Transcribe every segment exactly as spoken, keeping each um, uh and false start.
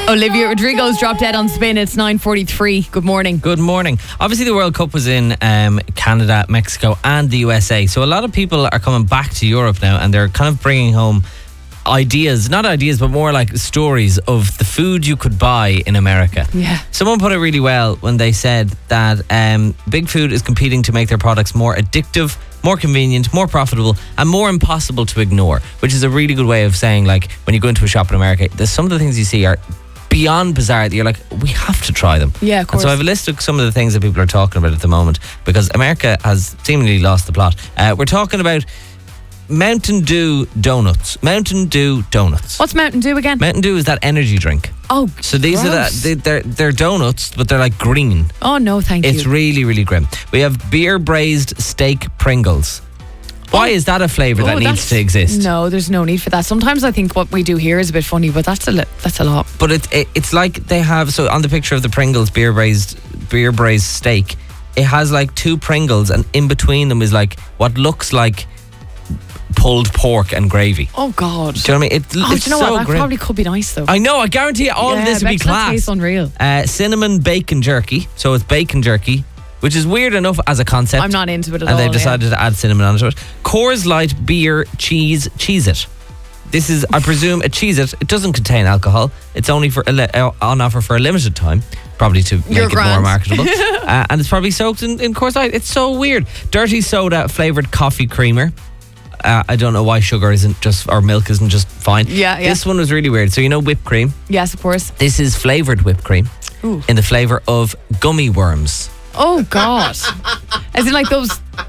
Olivia Rodrigo's Drop Dead on Spin. It's nine forty-three. Good morning. Good morning. Obviously, the World Cup was in um, Canada, Mexico, and the U S A. So a lot of people are coming back to Europe now, and they're kind of bringing home ideas, not ideas, but more like stories of the food you could buy in America. Yeah. Someone put it really well when they said that um, Big Food is competing to make their products more addictive, more convenient, more profitable, and more impossible to ignore, which is a really good way of saying, like, when you go into a shop in America, there's some of the things you see are beyond bizarre that you're like, we have to try them. Yeah, of course. And so I've a list of some of the things that people are talking about at the moment, because America has seemingly lost the plot. Uh, we're talking about Mountain Dew donuts. Mountain Dew donuts. What's Mountain Dew again? Mountain Dew is that energy drink. Oh, So these gross. are the, they, they're they're donuts, but they're like green. Oh no, thank It's you. really, really grim. We have beer braised steak Pringles. Why is that a flavour Oh, that needs that's- to exist? No, there's no need for that. Sometimes I think what we do here is a bit funny, but that's a li- that's a lot. But it, it it's like they have, so on the picture of the Pringles beer braised beer braised steak, it has like two Pringles, and in between them is like what looks like pulled pork and gravy. Oh God. Do you know what I mean? It, Oh, it's do you know so what? That grim. probably could be nice though. I know. I guarantee you all yeah, of this would I be bet that class. tastes unreal. Uh, cinnamon bacon jerky. So it's bacon jerky, which is weird enough as a concept. I'm not into it at and all. they've yeah. decided to add cinnamon onto it. Coors Light beer cheese Cheez-It. This is, I presume, a Cheez-It. It doesn't contain alcohol. It's only for a li- uh, on offer for a limited time, probably to make You're it more grand. marketable. uh, and it's probably soaked in, in Coors Light. It's so weird. Dirty soda flavored coffee creamer. Uh, I don't know why sugar isn't just, or milk isn't just fine. Yeah, yeah. This one was really weird. So you know whipped cream. Yes, of course. This is flavored whipped cream Ooh. in the flavor of gummy worms. Oh God. As in like those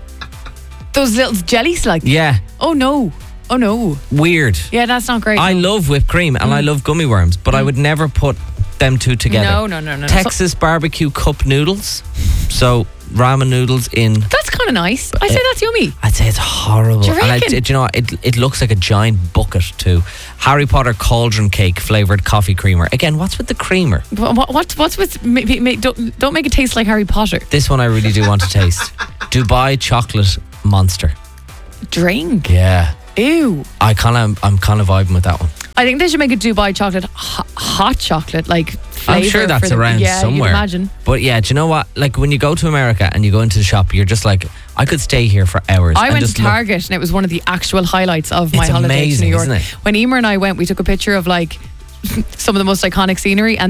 those little jellies, like. Yeah, Oh no. Oh no. weird. Yeah, that's not great. I no. love whipped cream and I love gummy worms, but I would never put them two together. No, no, no, no. Texas barbecue cup noodles. So ramen noodles in. That's kind of nice. I say that's yummy. I'd say it's horrible. Do you And I, reckon? do you know what? It, it looks like a giant bucket too. Harry Potter cauldron cake flavored coffee creamer. Again, what's with the creamer? What, what, what what's with ma- ma- don't, don't make it taste like Harry Potter. This one I really do want to taste. Dubai chocolate monster. Drink. Yeah. Ew. I kind of, I'm kind of vibing with that one. I think they should make a Dubai chocolate hot, hot chocolate like I'm flavor. sure that's for the, around yeah, somewhere. You'd imagine. But yeah, do you know what? Like when you go to America and you go into the shop, you're just like, I could stay here for hours. I and went just to look- Target and it was one of the actual highlights of my It's holiday to amazing, New York. isn't it? When Emer and I went, we took a picture of like some of the most iconic scenery, and